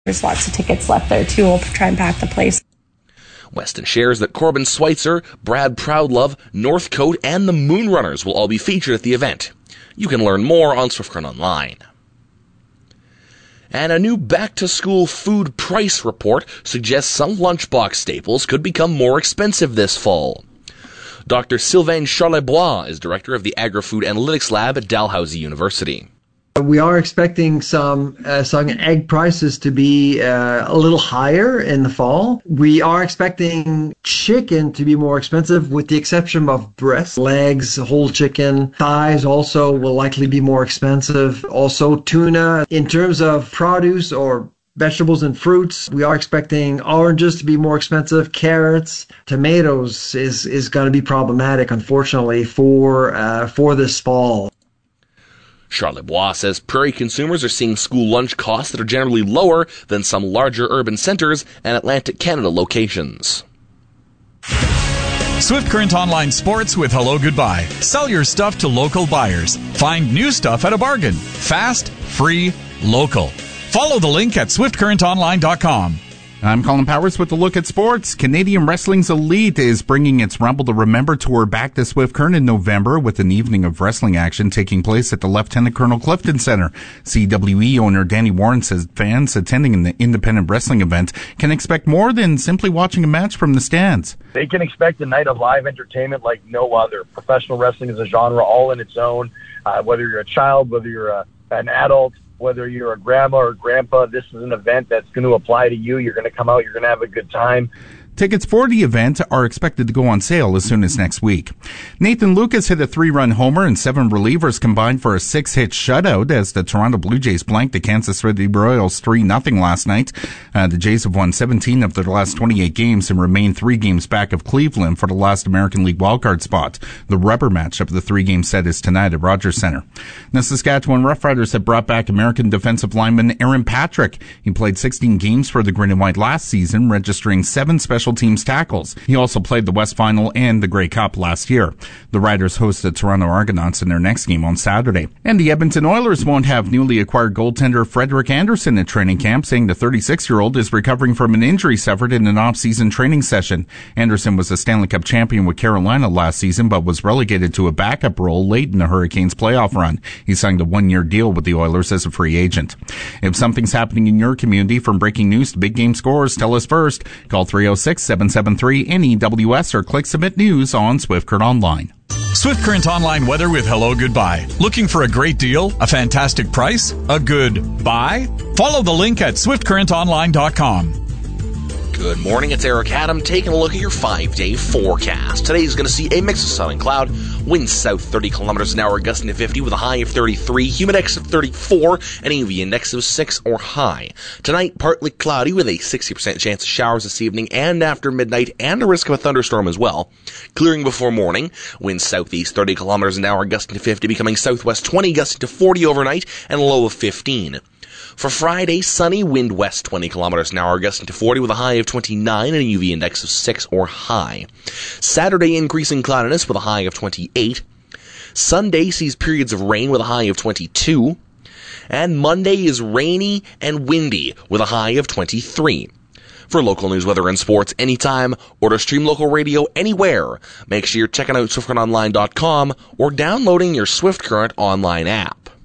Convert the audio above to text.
There's lots of tickets left there too. We'll try and pack the place. Weston shares that Corbin Schweitzer, Brad Proudlove, Northcote, and the Moonrunners will all be featured at the event. You can learn more on Swift Current Online. And a new back-to-school food price report suggests some lunchbox staples could become more expensive this fall. Dr. Sylvain Charlebois is director of the Agri-Food Analytics Lab at Dalhousie University. We are expecting some egg prices to be a little higher in the fall. We are expecting chicken to be more expensive, with the exception of breast, legs, whole chicken. Thighs also will likely be more expensive. Also tuna. In terms of produce or vegetables and fruits, we are expecting oranges to be more expensive. Carrots, tomatoes is going to be problematic, unfortunately, for this fall. Charlebois says Prairie consumers are seeing school lunch costs that are generally lower than some larger urban centers and Atlantic Canada locations. Swift Current Online Sports with Hello Goodbye. Sell your stuff to local buyers. Find new stuff at a bargain. Fast, free, local. Follow the link at swiftcurrentonline.com. I'm Colin Powers with a look at sports. Canadian Wrestling's Elite is bringing its Rumble to Remember tour back to Swift Current in November with an evening of wrestling action taking place at the Lieutenant Colonel Clifton Center. CWE owner Danny Warren says fans attending the independent wrestling event can expect more than simply watching a match from the stands. They can expect a night of live entertainment like no other. Professional wrestling is a genre all in its own. Whether you're a child, whether you're an adult, whether you're a grandma or grandpa, this is an event that's going to apply to you. You're going to come out, you're going to have a good time. Tickets for the event are expected to go on sale as soon as next week. Nathan Lucas hit a 3-run homer and 7 relievers combined for a 6-hit shutout as the Toronto Blue Jays blanked the Kansas City Royals 3-0 last night. The Jays have won 17 of their last 28 games and remain 3 games back of Cleveland for the last American League wildcard spot. The rubber match of the 3-game set is tonight at Rogers Centre. The Saskatchewan Roughriders have brought back American defensive lineman Aaron Patrick. He played 16 games for the Green and White last season, registering 7 special teams tackles. He also played the West Final and the Grey Cup last year. The Riders host the Toronto Argonauts in their next game on Saturday. And the Edmonton Oilers won't have newly acquired goaltender Frederik Andersen at training camp, saying the 36-year-old is recovering from an injury suffered in an off-season training session. Andersen was a Stanley Cup champion with Carolina last season, but was relegated to a backup role late in the Hurricanes' playoff run. He signed a 1-year deal with the Oilers as a free agent. If something's happening in your community, from breaking news to big game scores, tell us first. Call 306-773-NEWS or click Submit News on Swift Current Online. Swift Current Online weather with Hello Goodbye. Looking for a great deal? A fantastic price? A good buy? Follow the link at swiftcurrentonline.com. Good morning, it's Eric Adam taking a look at your 5-day forecast. Today's going to see a mix of sun and cloud, winds south 30 kilometers an hour, gusting to 50 with a high of 33, humidex of 34, and UV index of 6 or high. Tonight, partly cloudy with a 60% chance of showers this evening and after midnight, and a risk of a thunderstorm as well. Clearing before morning, winds southeast 30 kilometers an hour, gusting to 50, becoming southwest 20, gusting to 40 overnight, and a low of 15. For Friday, sunny, wind west 20 kilometers an hour, gusting to 40 with a high of 29 and a UV index of 6 or high. Saturday, increasing cloudiness with a high of 28. Sunday sees periods of rain with a high of 22. And Monday is rainy and windy with a high of 23. For local news, weather, and sports anytime, or to stream local radio anywhere, make sure you're checking out SwiftCurrentOnline.com or downloading your Swift Current online app.